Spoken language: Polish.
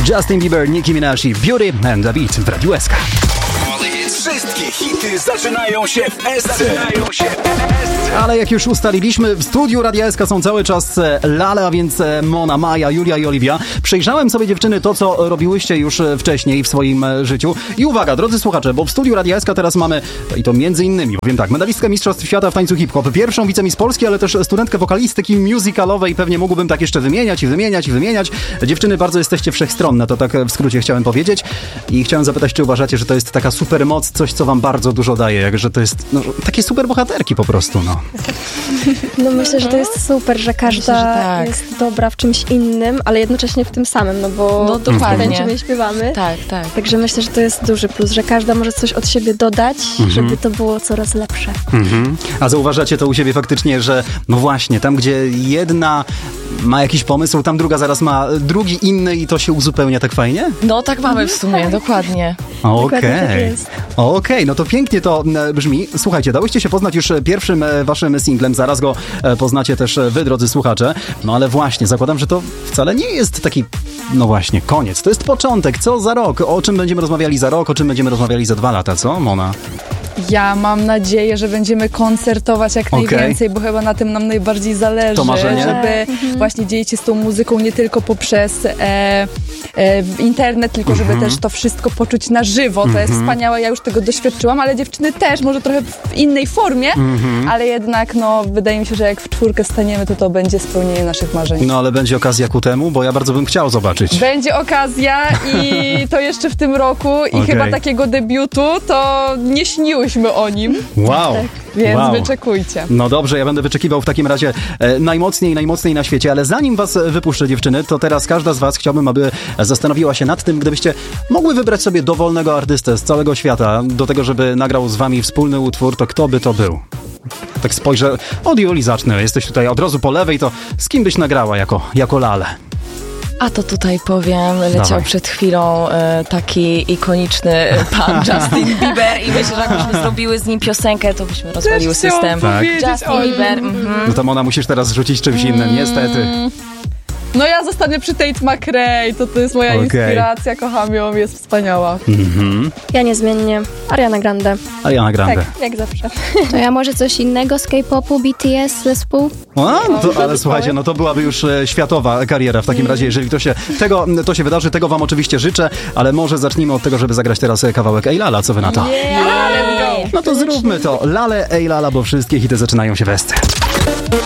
Justin Bieber, Nicki Minaj i Beauty and the Beat w Radiu SK. Wszystkie hity zaczynają się w SC. Ale jak już ustaliliśmy, w studiu Radia SK są cały czas Lale, a więc Mona, Maja, Julia i Oliwia. Przejrzałem sobie, dziewczyny, to, co robiłyście już wcześniej w swoim życiu. I uwaga, drodzy słuchacze, bo w studiu Radia SK teraz mamy, i to między innymi, powiem tak, medalistkę Mistrzostw Świata w tańcu hip-hop, pierwszą wicemiss Polski, ale też studentkę wokalistyki musicalowej. Pewnie mógłbym tak jeszcze wymieniać. Dziewczyny, bardzo jesteście wszechstronne, to tak w skrócie chciałem powiedzieć. I chciałem zapytać, czy uważacie, że to jest taka super moc, coś, co wam bardzo dużo daje, jakże to jest, takie super bohaterki po prostu, No myślę, że to jest super, że każda jest dobra w czymś innym, ale jednocześnie w tym samym, bo tańczymy i śpiewamy. Tak. Także myślę, że to jest duży plus, że każda może coś od siebie dodać, żeby to było coraz lepsze. A zauważacie to u siebie faktycznie, że no właśnie, tam gdzie jedna ma jakiś pomysł, tam druga zaraz ma drugi inny i to się uzupełnia tak fajnie? No tak mamy w sumie, dokładnie. Okej, no to pięknie to brzmi. Słuchajcie, dałyście się poznać już pierwszym waszym singlem, zaraz go poznacie też wy, drodzy słuchacze. No ale właśnie, zakładam, że to wcale nie jest taki, no właśnie, koniec. To jest początek, co za rok? O czym będziemy rozmawiali za rok, o czym będziemy rozmawiali za 2 lata, co, Mona? Ja mam nadzieję, że będziemy koncertować jak najwięcej, bo chyba na tym nam najbardziej zależy. To marzenie? Żeby właśnie dzielić się z tą muzyką nie tylko poprzez internet, tylko żeby też to wszystko poczuć na żywo. To jest wspaniałe, ja już tego doświadczyłam, ale dziewczyny też, może trochę w innej formie, ale jednak wydaje mi się, że jak w czwórkę staniemy, to będzie spełnienie naszych marzeń. No ale będzie okazja ku temu, bo ja bardzo bym chciał zobaczyć. Będzie okazja i to jeszcze w tym roku i chyba takiego debiutu to nie śniłyśmy o nim. Wow. Więc wyczekujcie. No dobrze, ja będę wyczekiwał w takim razie najmocniej na świecie, ale zanim was wypuszczę, dziewczyny, to teraz każda z was chciałbym, aby zastanowiła się nad tym, gdybyście mogły wybrać sobie dowolnego artystę z całego świata do tego, żeby nagrał z wami wspólny utwór, to kto by to był? Tak spojrzę, od Julii zacznę, jesteś tutaj od razu po lewej, to z kim byś nagrała jako Lale? A to tutaj powiem, leciał przed chwilą taki ikoniczny pan Justin Bieber i myślę, że jakbyśmy zrobiły z nim piosenkę, to byśmy rozwaliły system. Tak. Justin Bieber. No to Mona, musisz teraz rzucić czymś innym, niestety. No ja zostanę przy Tate McRae, to jest moja inspiracja, kocham ją, jest wspaniała. Ja niezmiennie Ariana Grande. Tak, jak zawsze. To ja może coś innego z K-popu, BTS, zespół? Ale słuchajcie, to byłaby już światowa kariera w takim razie, jeżeli to się wydarzy, tego wam oczywiście życzę, ale może zacznijmy od tego, żeby zagrać teraz kawałek Ej Lala, co wy na to? Let's go! No to zróbmy to. Lale, Ej Lala, bo wszystkie hity zaczynają się w SC.